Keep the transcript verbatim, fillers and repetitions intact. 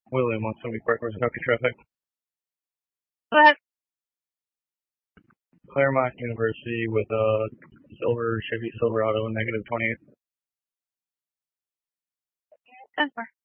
William wants to be Park Where's Kentucky traffic. Go ahead. Claremont University with a silver Chevy Silverado, negative twenty-eight. ten four.